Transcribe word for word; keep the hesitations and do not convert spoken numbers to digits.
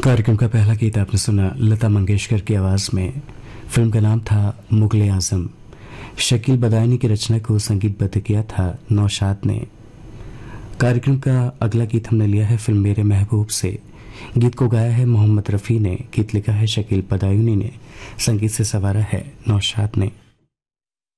कार्यक्रम का पहला गीत आपने सुना लता मंगेशकर की आवाज में। फिल्म का नाम था मुगले आजम। शकील बदायूनी की रचना को संगीतबद्ध किया था नौशाद ने। कार्यक्रम का अगला गीत हमने लिया है फिल्म मेरे महबूब से। गीत को गाया है मोहम्मद रफी ने, गीत लिखा है शकील बदायूनी ने, संगीत से संवारा है नौशाद ने।